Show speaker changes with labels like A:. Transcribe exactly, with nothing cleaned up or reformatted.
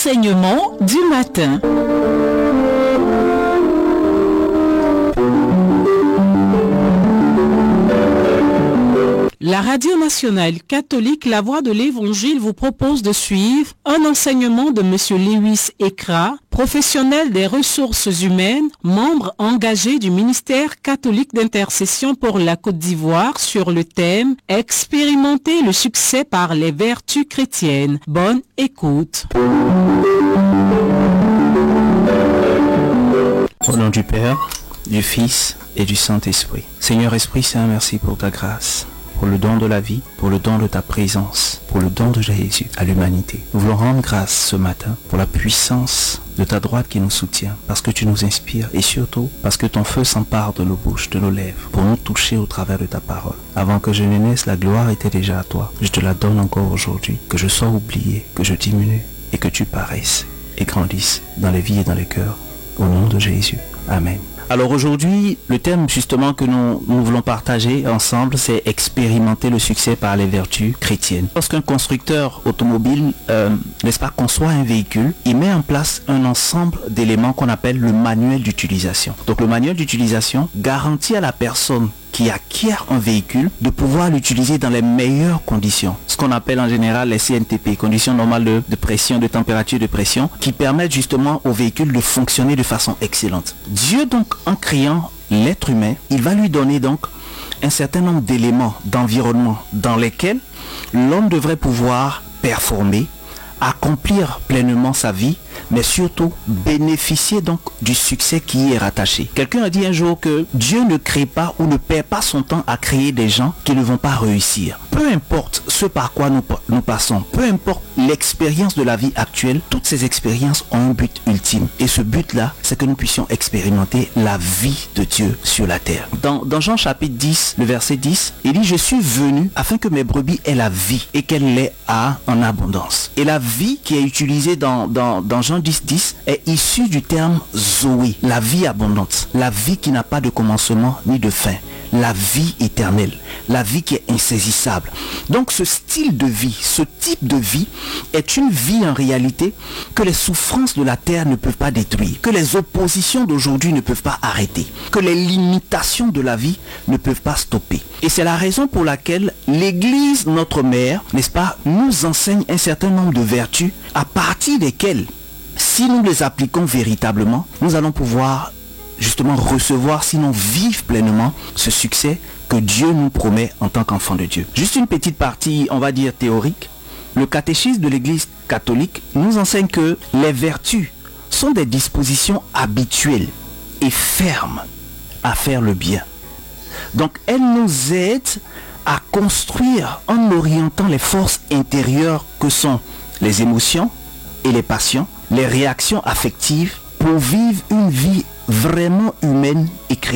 A: L'enseignement du matin. La Radio nationale catholique La Voix de l'Évangile vous propose de suivre un enseignement de M. Lewis Ekra, professionnel des ressources humaines, membre engagé du ministère catholique d'intercession pour la Côte d'Ivoire sur le thème « Expérimenter le succès par les vertus chrétiennes ». Bonne écoute.
B: Au nom du Père, du Fils et du Saint-Esprit. Seigneur Esprit Saint, merci pour ta grâce, pour le don de la vie, pour le don de ta présence, pour le don de Jésus à l'humanité. Nous voulons rendre grâce ce matin pour la puissance de ta droite qui nous soutient, parce que tu nous inspires et surtout parce que ton feu s'empare de nos bouches, de nos lèvres, pour nous toucher au travers de ta parole. Avant que je ne naisse, la gloire était déjà à toi. Je te la donne encore aujourd'hui, que je sois oublié, que je diminue et que tu paraisses et grandisses dans les vies et dans les cœurs. Au nom de Jésus. Amen. Alors aujourd'hui, le thème justement que nous, nous voulons partager ensemble, c'est expérimenter le succès par les vertus chrétiennes. Lorsqu'un constructeur automobile, euh, n'est-ce pas, conçoit un véhicule, il met en place un ensemble d'éléments qu'on appelle le manuel d'utilisation. Donc le manuel d'utilisation garantit à la personne qui acquiert un véhicule de pouvoir l'utiliser dans les meilleures conditions. Ce qu'on appelle en général les C N T P, conditions normales de, de pression, de température, de pression, qui permettent justement au véhicule de fonctionner de façon excellente. Dieu donc, en créant l'être humain, il va lui donner donc un certain nombre d'éléments d'environnement dans lesquels l'homme devrait pouvoir performer, accomplir pleinement sa vie, mais surtout bénéficier donc du succès qui y est rattaché. Quelqu'un a dit un jour que Dieu ne crée pas ou ne perd pas son temps à créer des gens qui ne vont pas réussir. Peu importe ce par quoi nous, nous passons, peu importe l'expérience de la vie actuelle, toutes ces expériences ont un but ultime. Et ce but-là, c'est que nous puissions expérimenter la vie de Dieu sur la terre. Dans, dans Jean chapitre dix, le verset dix, il dit « Je suis venu afin que mes brebis aient la vie et qu'elle l'ait à en abondance. » Et la vie qui est utilisée dans, dans, dans Jean dix, dix est issue du terme Zoé, la vie abondante, la vie qui n'a pas de commencement ni de fin, la vie éternelle, la vie qui est insaisissable. Donc ce style de vie, ce type de vie est une vie en réalité que les souffrances de la terre ne peuvent pas détruire, que les oppositions d'aujourd'hui ne peuvent pas arrêter, que les limitations de la vie ne peuvent pas stopper. Et c'est la raison pour laquelle l'Église, notre mère, n'est-ce pas, nous enseigne un certain nombre de vertus à partir desquelles, si nous les appliquons véritablement, nous allons pouvoir justement recevoir, sinon vivre pleinement ce succès que Dieu nous promet en tant qu'enfant de Dieu. Juste une petite partie, on va dire théorique. Le catéchisme de l'Église catholique nous enseigne que les vertus sont des dispositions habituelles et fermes à faire le bien. Donc elles nous aident à construire en orientant les forces intérieures que sont les émotions et les passions, les réactions affectives pour vivre une vie vraiment humaine et chrétienne.